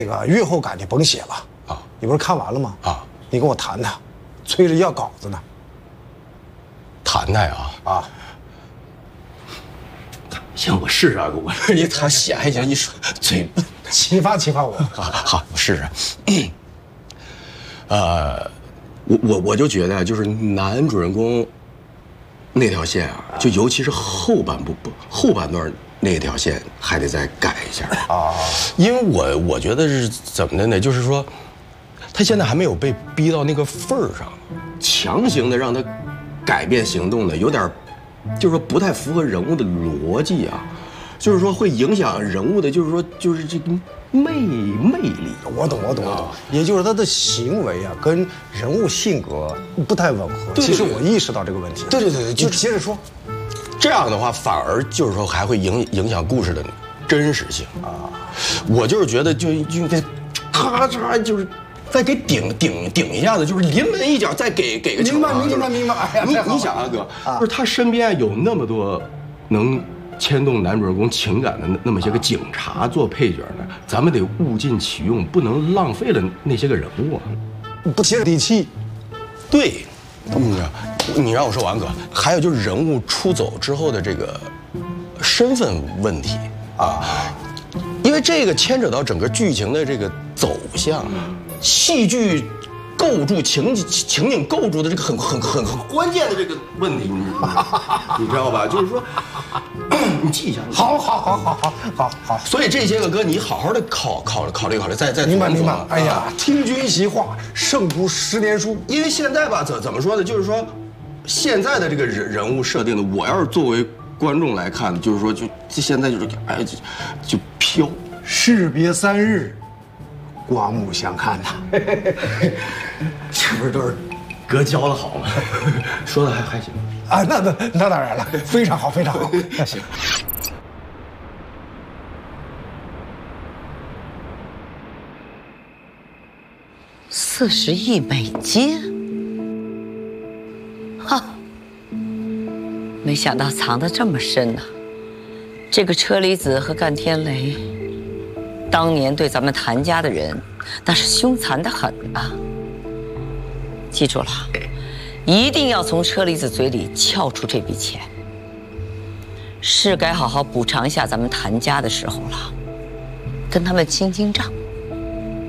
这个月后感就甭写了啊！你不是看完了吗？啊，你跟我谈谈，催着要稿子呢。 谈谈呀！啊，行，我试试啊，我你他写还行，你说嘴启发我。 好，我试试。我就觉得就是男主人公那条线啊，就尤其是后半段那条线还得再改一下啊，因为我觉得是怎么的呢？就是说，他现在还没有被逼到那个份儿上，强行的让他改变行动的，有点，就是说不太符合人物的逻辑啊，就是说会影响人物的，就是这个魅力。 我懂。也就是他的行为啊，跟人物性格不太吻合。其实我意识到这个问题。 对， 就接着说。 这样的话，反而就是说还会影响故事的真实性啊！我就是觉得就得咔嚓，就是再给顶一下子，就是临门一脚，再给个球。 明白。哎呀， 你想啊，哥，就是他身边有那么多能牵动男主人公情感的那么些个警察做配角呢，咱们得物尽其用，不能浪费了那些个人物啊！ 不接地气。 对。你让我说完哥，还有就是人物出走之后的这个身份问题啊，因为这个牵扯到整个剧情的这个走向，戏剧构筑情景构筑的这个很关键的这个问题，你知道吧？就是说，你记一下。好。所以这些个歌你好好的考虑，再明白。哎呀，听君一席话，胜读10年书。 因为现在吧，怎么说呢？就是说，现在的这个人物设定的，我要是作为观众来看，就是说，就现在就是哎，就飘。 士别3日，刮目相看呐。 这不是都是哥教的好吗？说的还行啊，那当然了，非常好。行。 40亿美金，哈！没想到藏得这么深呐。这个车厘子和干天雷，当年对咱们谭家的人，那是凶残得很啊。记住了，一定要从车厘子嘴里撬出这笔钱。是该好好补偿一下咱们谭家的时候了，跟他们清清账。